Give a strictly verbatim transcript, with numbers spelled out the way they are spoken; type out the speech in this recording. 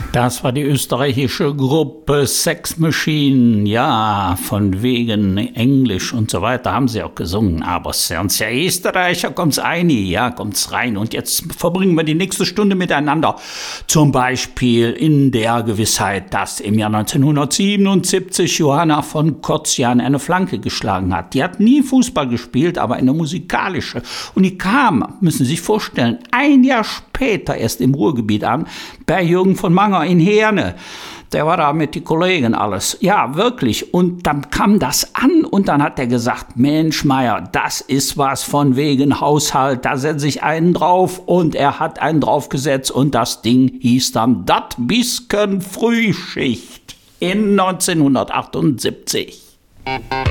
Das war die österreichische Gruppe Sex Machine. Ja, von wegen Englisch und so weiter haben sie auch gesungen. Aber sind ja Österreicher, kommt's rein, ja, kommt's rein. Und jetzt verbringen wir die nächste Stunde miteinander. Zum Beispiel in der Gewissheit, dass im Jahr neunzehnhundertsiebenundsiebzig Johanna von Kotzian eine Flanke geschlagen hat. Die hat nie Fußball gespielt, aber eine musikalische. Und die kam, müssen Sie sich vorstellen, ein Jahr später erst im Ruhrgebiet an, bei Jürgen von Manger in Herne. Der war da mit den Kollegen alles. Ja, wirklich. Und dann kam das an und dann hat er gesagt, Mensch, Meier, das ist was von wegen Haushalt, da setze ich einen drauf. Und er hat einen draufgesetzt und das Ding hieß dann Dat Bisken Frühschicht in neunzehnhundertachtundsiebzig.